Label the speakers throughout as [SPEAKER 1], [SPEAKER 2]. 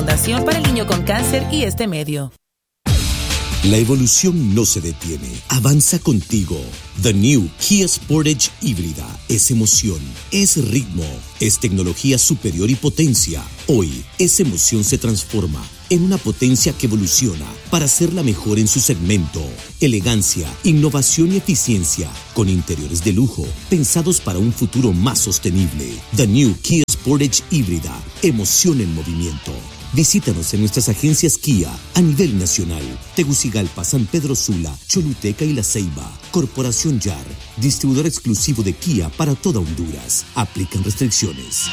[SPEAKER 1] Fundación para el Niño con Cáncer y este medio.
[SPEAKER 2] La evolución no se detiene, avanza contigo. The New Kia Sportage híbrida es emoción, es ritmo, es tecnología superior y potencia. Hoy, esa emoción se transforma en una potencia que evoluciona para ser la mejor en su segmento. Elegancia, innovación y eficiencia, con interiores de lujo, pensados para un futuro más sostenible. The New Kia Sportage híbrida, emoción en movimiento. Visítanos en nuestras agencias Kia a nivel nacional. Tegucigalpa, San Pedro Sula, Choluteca y La Ceiba. Corporación YAR, distribuidor exclusivo de Kia para toda Honduras. Aplican restricciones.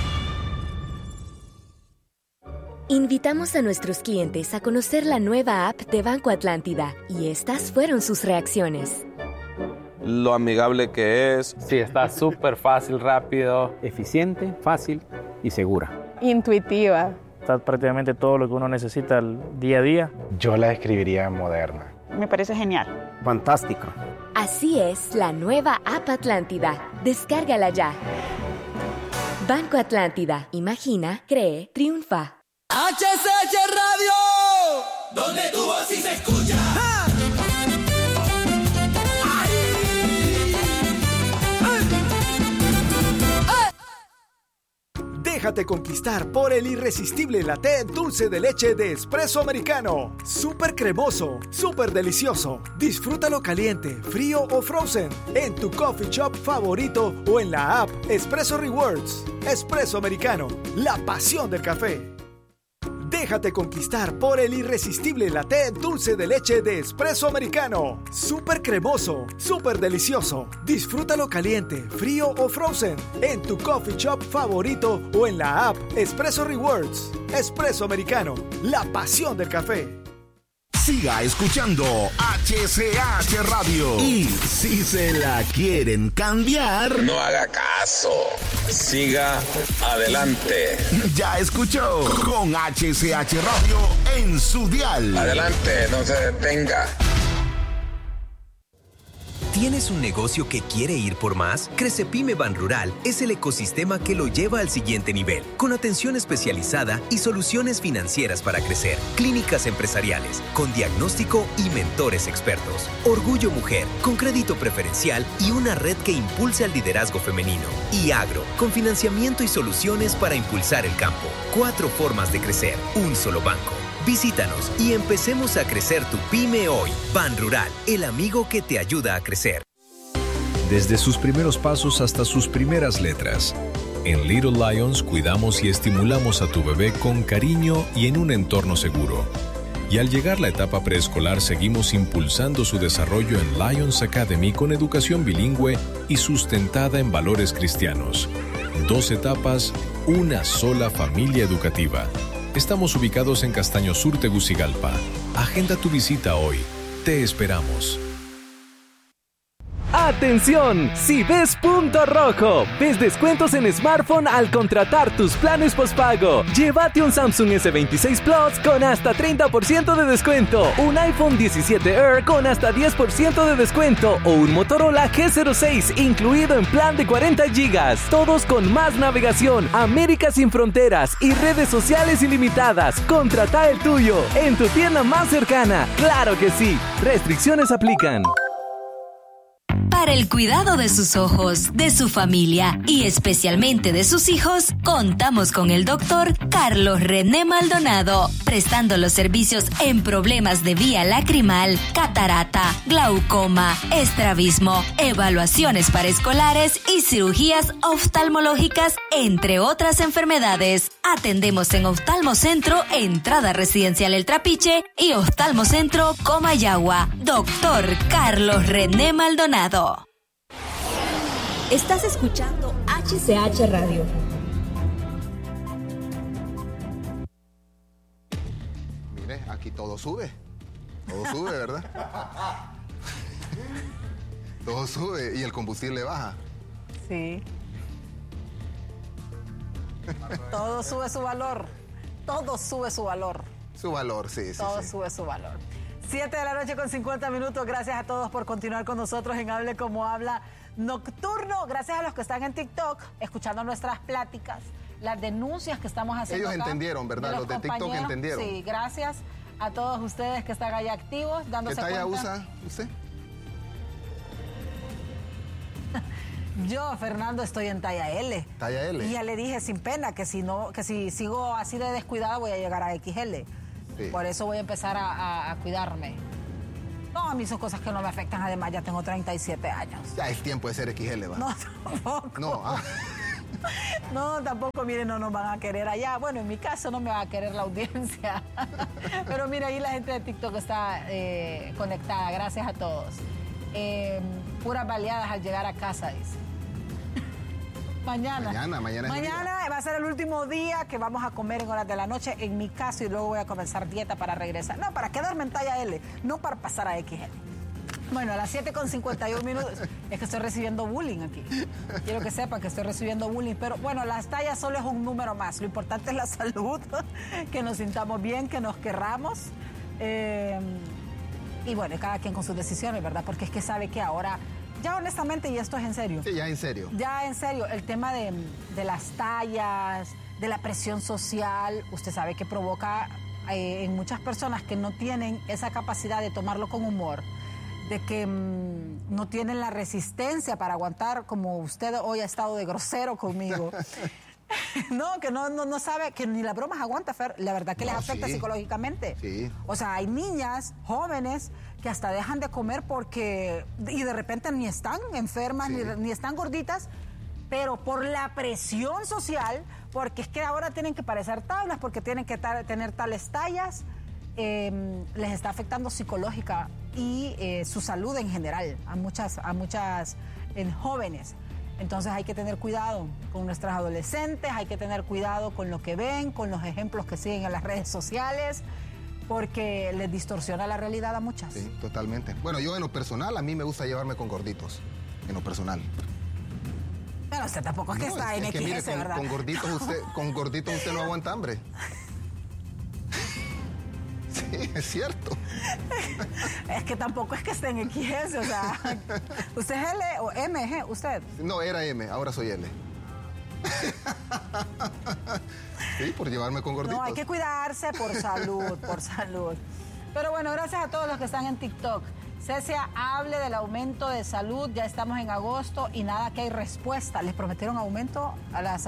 [SPEAKER 3] Invitamos a nuestros clientes a conocer la nueva app de Banco Atlántida y estas fueron sus reacciones.
[SPEAKER 4] Lo amigable que es.
[SPEAKER 5] Sí, está súper fácil, rápido, eficiente, fácil y segura.
[SPEAKER 6] Intuitiva.
[SPEAKER 7] Está prácticamente todo lo que uno necesita el día a día.
[SPEAKER 8] Yo la describiría moderna.
[SPEAKER 6] Me parece genial.
[SPEAKER 5] Fantástico.
[SPEAKER 3] Así es la nueva app Atlántida. Descárgala ya. Banco Atlántida. Imagina, cree, triunfa.
[SPEAKER 9] HCH Radio, donde tu voz sí se escucha. ¡Ah!
[SPEAKER 10] Déjate conquistar por el irresistible latte dulce de leche de Espresso Americano. Súper cremoso, súper delicioso. Disfrútalo caliente, frío o frozen en tu coffee shop favorito o en la app Espresso Rewards. Espresso Americano, la pasión del café. Déjate conquistar por el irresistible latte dulce de leche de Espresso Americano. Súper cremoso, súper delicioso. Disfrútalo caliente, frío o frozen en tu coffee shop favorito o en la app Espresso Rewards. Espresso Americano, la pasión del café.
[SPEAKER 11] Siga escuchando HCH Radio. Y si se la quieren cambiar,
[SPEAKER 4] No haga caso. Siga adelante.
[SPEAKER 11] ya escuchó con HCH Radio en su dial.
[SPEAKER 4] Adelante, no se detenga.
[SPEAKER 12] ¿Tienes un negocio que quiere ir por más? Crecepyme Banrural es el ecosistema que lo lleva al siguiente nivel, con atención especializada y soluciones financieras para crecer, clínicas empresariales, con diagnóstico y mentores expertos, Orgullo Mujer, con crédito preferencial y una red que impulse al liderazgo femenino, y Agro, con financiamiento y soluciones para impulsar el campo. 4 formas de crecer, un solo banco. Visítanos y empecemos a crecer tu pyme hoy. Banrural, el amigo que te ayuda a crecer.
[SPEAKER 13] Desde sus primeros pasos hasta sus primeras letras, en Little Lions cuidamos y estimulamos a tu bebé con cariño y en un entorno seguro. Y al llegar la etapa preescolar seguimos impulsando su desarrollo en Lions Academy con educación bilingüe y sustentada en valores cristianos. 2 etapas, una sola familia educativa. Estamos ubicados en Castaño Sur, Tegucigalpa. Agenda tu visita hoy. Te esperamos.
[SPEAKER 14] ¡Atención! Si ves punto rojo, ves descuentos en smartphone al contratar tus planes postpago. Llévate un Samsung S26 Plus con hasta 30% de descuento, un iPhone 17 Air con hasta 10% de descuento o un Motorola G06 incluido en plan de 40 GB. Todos con más navegación, América sin fronteras y redes sociales ilimitadas. Contrata el tuyo en tu tienda más cercana. ¡Claro que sí! Restricciones aplican.
[SPEAKER 15] Para el cuidado de sus ojos, de su familia y especialmente de sus hijos, contamos con el doctor Carlos René Maldonado, prestando los servicios en problemas de vía lacrimal, catarata, glaucoma, estrabismo, evaluaciones para escolares y cirugías oftalmológicas, entre otras enfermedades. Atendemos en Oftalmocentro, Entrada Residencial El Trapiche y Oftalmocentro Comayagua. Doctor Carlos René Maldonado.
[SPEAKER 3] Estás escuchando HCH Radio.
[SPEAKER 16] Mire, aquí todo sube. Todo sube, ¿verdad? Todo sube y el combustible baja.
[SPEAKER 17] Sí. Todo sube su valor. Todo sube su valor.
[SPEAKER 16] Su valor, sí.
[SPEAKER 17] Todo sube su valor. 7 de la noche con 50 minutos. Gracias a todos por continuar con nosotros en Hable Como Habla Nocturno. Gracias a los que están en TikTok escuchando nuestras pláticas. las denuncias que estamos haciendo.
[SPEAKER 16] Ellos entendieron, ¿verdad? Los de TikTok entendieron.
[SPEAKER 17] Sí, gracias a todos ustedes que están ahí activos, dándose cuenta.
[SPEAKER 16] ¿Qué talla usa usted?
[SPEAKER 17] Yo, Fernando, estoy en talla L.
[SPEAKER 16] Talla L.
[SPEAKER 17] Y ya le dije sin pena que si sigo así de descuidada voy a llegar a XL. Sí. Por eso voy a empezar a cuidarme. No, a mí son cosas que no me afectan. Además, ya tengo 37 años.
[SPEAKER 16] Ya es tiempo de ser XL, ¿va?
[SPEAKER 17] No, tampoco.
[SPEAKER 16] No,
[SPEAKER 17] No, tampoco, miren, no nos van a querer allá. Bueno, en mi caso no me va a querer la audiencia. Pero mira, ahí la gente de TikTok está conectada. Gracias a todos. Puras baleadas al llegar a casa, dice. Mañana va a ser el último día que vamos a comer en horas de la noche, en mi caso, y luego voy a comenzar dieta para regresar. No, para quedarme en talla L, no para pasar a XL. Bueno, a las 7:51 minutos, es que estoy recibiendo bullying aquí. Quiero que sepan que estoy recibiendo bullying, pero bueno, las tallas solo es un número más. Lo importante es la salud, que nos sintamos bien, que nos querramos. Y bueno, cada quien con sus decisiones, ¿verdad? Porque es que sabe que ahora... Ya honestamente, y esto es en serio.
[SPEAKER 16] Sí, ya en serio.
[SPEAKER 17] Ya en serio, el tema de las tallas, de la presión social, usted sabe que provoca en muchas personas que no tienen esa capacidad de tomarlo con humor, de que no tienen la resistencia para aguantar, como usted hoy ha estado de grosero conmigo. No, que no sabe, que ni las bromas aguanta, Fer. La verdad que les afecta psicológicamente.
[SPEAKER 16] Sí.
[SPEAKER 17] O sea, hay niñas, jóvenes, que hasta dejan de comer y de repente ni están enfermas, ni están gorditas, pero por la presión social, porque es que ahora tienen que parecer tablas, porque tienen que tener tales tallas, les está afectando psicológica y su salud en general a muchas jóvenes. Entonces hay que tener cuidado con nuestras adolescentes, hay que tener cuidado con lo que ven, con los ejemplos que siguen en las redes sociales, porque les distorsiona la realidad a muchas.
[SPEAKER 16] Sí, totalmente. Bueno, yo en lo personal, a mí me gusta llevarme con gorditos, en lo personal.
[SPEAKER 17] Pero usted tampoco es que está en XS,
[SPEAKER 16] mire,
[SPEAKER 17] ¿verdad?
[SPEAKER 16] Con gorditos usted no aguanta hambre. Sí, es cierto.
[SPEAKER 17] Es que tampoco es que esté en XS, o sea, ¿usted es L o M, usted?
[SPEAKER 16] No, era M, ahora soy L. Sí, por llevarme con gorditos.
[SPEAKER 17] No, hay que cuidarse por salud, por salud. Pero bueno, gracias a todos los que están en TikTok. Cecia, hable del aumento de salud, ya estamos en agosto y nada que hay respuesta. ¿Les prometieron aumento a las...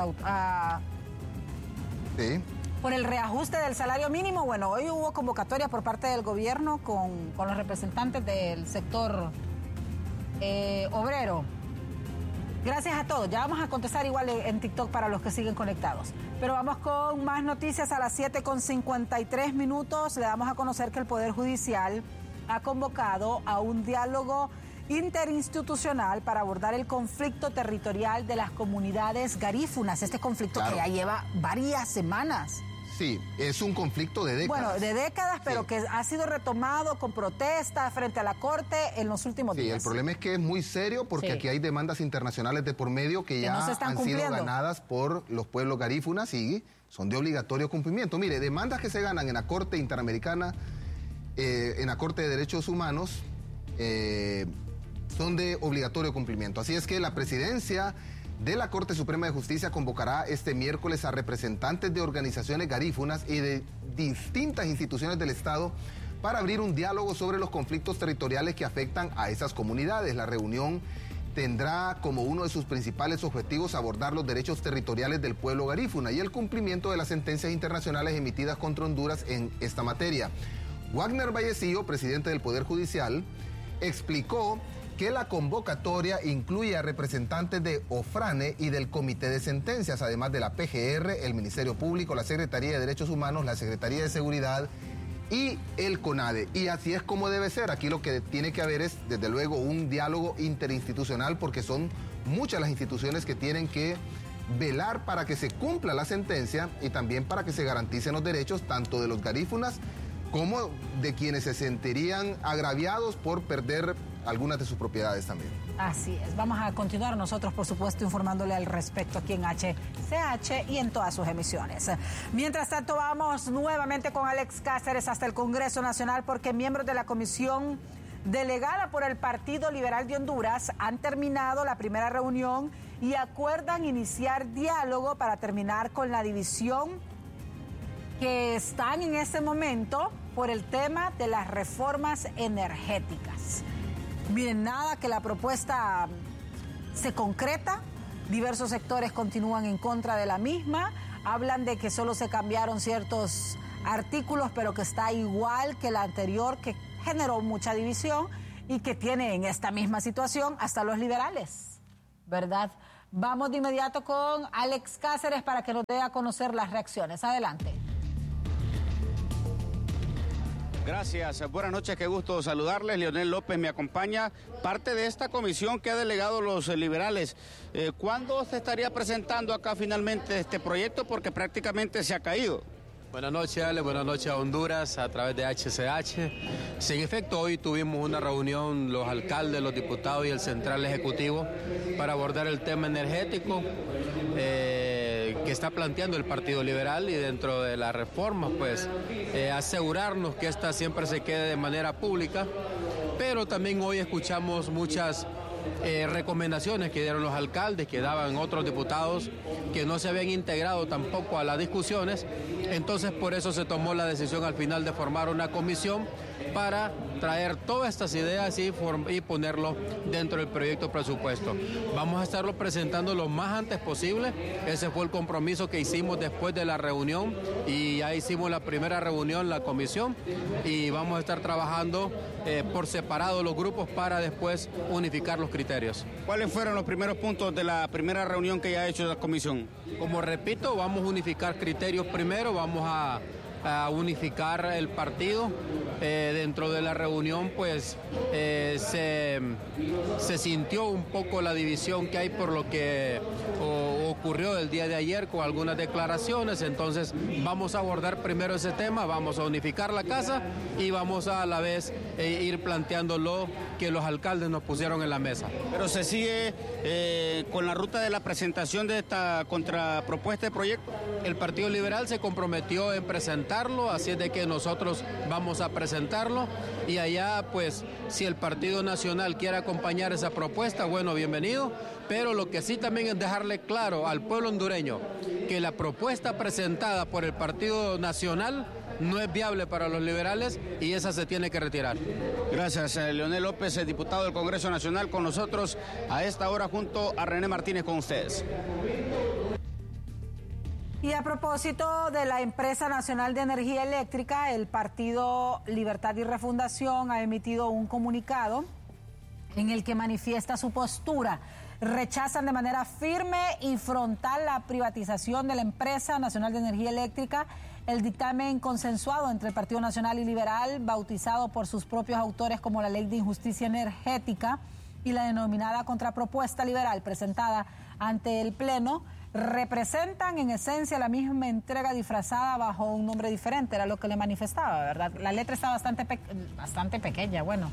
[SPEAKER 16] Sí.
[SPEAKER 17] Por el reajuste del salario mínimo? Bueno, hoy hubo convocatoria por parte del gobierno con los representantes del sector obrero. Gracias a todos. Ya vamos a contestar igual en TikTok para los que siguen conectados. Pero vamos con más noticias a las 7:53 minutos. Le damos a conocer que el Poder Judicial ha convocado a un diálogo interinstitucional para abordar el conflicto territorial de las comunidades garífunas. Este conflicto que ya lleva varias semanas.
[SPEAKER 16] Sí, es un conflicto de décadas.
[SPEAKER 17] Bueno, de décadas, pero
[SPEAKER 16] sí,
[SPEAKER 17] que ha sido retomado con protestas frente a la Corte en los últimos días.
[SPEAKER 16] Sí, el problema es que es muy serio porque aquí hay demandas internacionales de por medio que ya
[SPEAKER 17] no
[SPEAKER 16] han sido ganadas por los pueblos garífunas y son de obligatorio cumplimiento. Mire, demandas que se ganan en la Corte Interamericana, en la Corte de Derechos Humanos, son de obligatorio cumplimiento. Así es que la presidencia de la Corte Suprema de Justicia convocará este miércoles a representantes de organizaciones garífunas y de distintas instituciones del Estado para abrir un diálogo sobre los conflictos territoriales que afectan a esas comunidades. La reunión tendrá como uno de sus principales objetivos abordar los derechos territoriales del pueblo garífuna y el cumplimiento de las sentencias internacionales emitidas contra Honduras en esta materia. Wagner Vallecillo, presidente del Poder Judicial, explicó que la convocatoria incluye a representantes de OFRANE y del Comité de Sentencias, además de la PGR, el Ministerio Público, la Secretaría de Derechos Humanos, la Secretaría de Seguridad y el CONADE. Y así es como debe ser. Aquí lo que tiene que haber es, desde luego, un diálogo interinstitucional, porque son muchas las instituciones que tienen que velar para que se cumpla la sentencia y también para que se garanticen los derechos tanto de los garífunas como de quienes se sentirían agraviados por perder algunas de sus propiedades también.
[SPEAKER 17] Así es. Vamos a continuar nosotros, por supuesto, informándole al respecto aquí en HCH y en todas sus emisiones. Mientras tanto, vamos nuevamente con Alex Cáceres hasta el Congreso Nacional porque miembros de la Comisión delegada por el Partido Liberal de Honduras, han terminado la primera reunión y acuerdan iniciar diálogo para terminar con la división que están en este momento por el tema de las reformas energéticas. Miren, nada que la propuesta se concreta, diversos sectores continúan en contra de la misma, hablan de que solo se cambiaron ciertos artículos, pero que está igual que la anterior, que generó mucha división y que tiene en esta misma situación hasta los liberales, ¿verdad? Vamos de inmediato con Alex Cáceres para que nos dé a conocer las reacciones. Adelante.
[SPEAKER 18] Gracias, buenas noches, qué gusto saludarles. Leonel López me acompaña, parte de esta comisión que ha delegado los liberales. ¿Cuándo se estaría presentando acá finalmente este proyecto? Porque prácticamente se ha caído.
[SPEAKER 19] Buenas noches, Ale, buenas noches a Honduras a través de HCH. Sí, en efecto, hoy tuvimos una reunión, los alcaldes, los diputados y el Central Ejecutivo, para abordar el tema energético que está planteando el Partido Liberal, y dentro de las reformas, pues, asegurarnos que esta siempre se quede de manera pública. Pero también hoy escuchamos muchas recomendaciones que dieron los alcaldes, que daban otros diputados, que no se habían integrado tampoco a las discusiones. Entonces, por eso se tomó la decisión al final de formar una comisión para traer todas estas ideas y ponerlo dentro del proyecto de presupuesto. Vamos a estarlo presentando lo más antes posible. Ese fue el compromiso que hicimos después de la reunión, y ya hicimos la primera reunión, la comisión, y vamos a estar trabajando por separado los grupos para después unificar los criterios.
[SPEAKER 18] ¿Cuáles fueron los primeros puntos de la primera reunión que ya ha hecho la comisión?
[SPEAKER 19] Como repito, vamos a unificar criterios primero, vamos a unificar el partido. Dentro de la reunión, pues, se sintió un poco la división que hay por lo que ocurrió el día de ayer con algunas declaraciones. Entonces vamos a abordar primero ese tema, vamos a unificar la casa y vamos a la vez ir planteando lo que los alcaldes nos pusieron en la mesa.
[SPEAKER 18] Pero se sigue con la ruta de la presentación de esta contrapropuesta de proyecto.
[SPEAKER 19] El Partido Liberal se comprometió en presentarlo, así es de que nosotros vamos a presentarlo, y allá, pues, si el Partido Nacional quiere acompañar esa propuesta, bueno, bienvenido, pero lo que sí también es dejarle claro al pueblo hondureño que la propuesta presentada por el Partido Nacional no es viable para los liberales, y esa se tiene que retirar.
[SPEAKER 18] Gracias, Leonel López, el diputado del Congreso Nacional, con nosotros a esta hora junto a René Martínez con ustedes.
[SPEAKER 17] Y a propósito de la Empresa Nacional de Energía Eléctrica, el Partido Libertad y Refundación ha emitido un comunicado en el que manifiesta su postura. Rechazan de manera firme y frontal la privatización de la Empresa Nacional de Energía Eléctrica. El dictamen consensuado entre el Partido Nacional y Liberal, bautizado por sus propios autores como la Ley de Injusticia Energética y la denominada Contrapropuesta Liberal presentada ante el Pleno, representan en esencia la misma entrega disfrazada bajo un nombre diferente, era lo que le manifestaba, ¿verdad? La letra está bastante pequeña, bueno.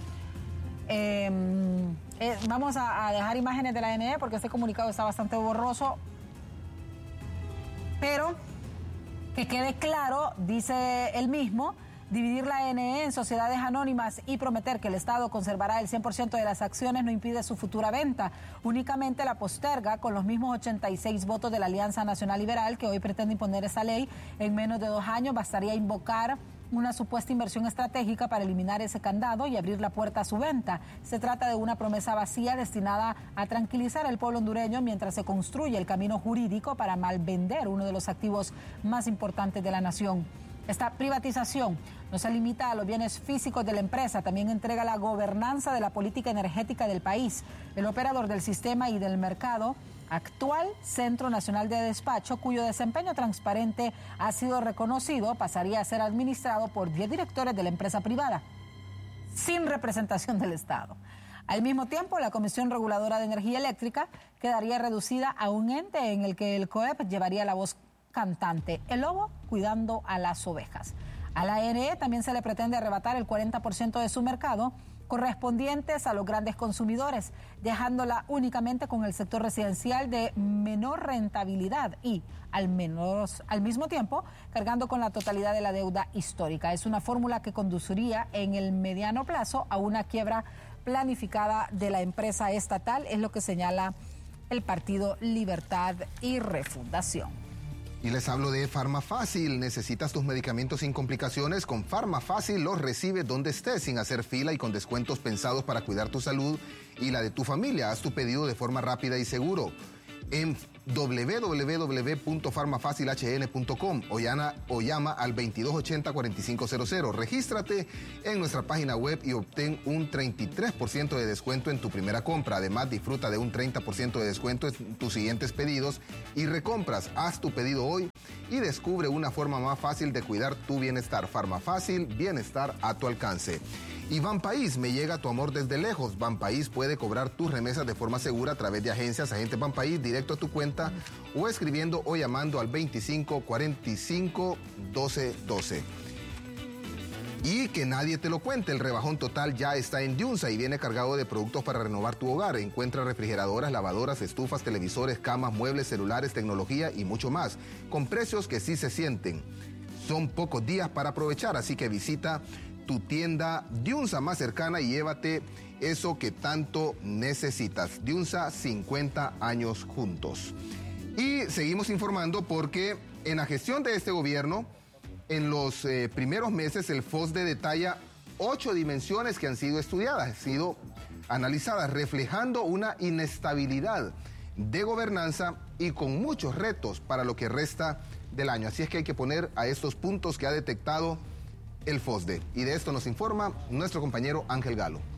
[SPEAKER 17] Vamos a dejar imágenes de la ANE porque este comunicado está bastante borroso, pero que quede claro, dice él mismo, dividir la ANE en sociedades anónimas y prometer que el Estado conservará el 100% de las acciones no impide su futura venta. Únicamente la posterga con los mismos 86 votos de la Alianza Nacional Liberal que hoy pretende imponer esa ley. En menos de 2 años bastaría invocar una supuesta inversión estratégica para eliminar ese candado y abrir la puerta a su venta. Se trata de una promesa vacía destinada a tranquilizar al pueblo hondureño mientras se construye el camino jurídico para malvender uno de los activos más importantes de la nación. Esta privatización no se limita a los bienes físicos de la empresa, también entrega la gobernanza de la política energética del país. El operador del sistema y del mercado, actual Centro Nacional de Despacho, cuyo desempeño transparente ha sido reconocido, pasaría a ser administrado por 10 directores de la empresa privada, sin representación del Estado. Al mismo tiempo, la Comisión Reguladora de Energía Eléctrica quedaría reducida a un ente en el que el COEP llevaría la voz cantante, el lobo cuidando a las ovejas. A la ANE también se le pretende arrebatar el 40% de su mercado correspondientes a los grandes consumidores, dejándola únicamente con el sector residencial de menor rentabilidad y, al mismo tiempo, cargando con la totalidad de la deuda histórica. Es una fórmula que conduciría en el mediano plazo a una quiebra planificada de la empresa estatal, es lo que señala el Partido Libertad y Refundación.
[SPEAKER 16] Y les hablo de Farmafácil. ¿Necesitas tus medicamentos sin complicaciones? Con Farmafácil los recibes donde estés, sin hacer fila y con descuentos pensados para cuidar tu salud y la de tu familia. Haz tu pedido de forma rápida y seguro en www.farmafacilhn.com o llama al 2280-4500. Regístrate en nuestra página web y obtén un 33% de descuento en tu primera compra. Además, disfruta de un 30% de descuento en tus siguientes pedidos y recompras. Haz tu pedido hoy y descubre una forma más fácil de cuidar tu bienestar. Farmafácil, bienestar a tu alcance. Y Banpaís, me llega tu amor desde lejos. Banpaís puede cobrar tus remesas de forma segura a través de agencias, agentes Banpaís, directo a tu cuenta o escribiendo o llamando al 2545-1212. Y que nadie te lo cuente, el rebajón total ya está en Diunsa y viene cargado de productos para renovar tu hogar. Encuentra refrigeradoras, lavadoras, estufas, televisores, camas, muebles, celulares, tecnología y mucho más, con precios que sí se sienten. Son pocos días para aprovechar, así que visita tu tienda Diunsa más cercana y llévate eso que tanto necesitas. Diunsa, 50 años juntos. Y seguimos informando porque en la gestión de este gobierno, en los primeros meses, el FOSDE detalla 8 dimensiones que han sido estudiadas, han sido analizadas, reflejando una inestabilidad de gobernanza y con muchos retos para lo que resta del año. Así es que hay que poner a estos puntos que ha detectado el FOSDE. Y de esto nos informa nuestro compañero Ángel Galo.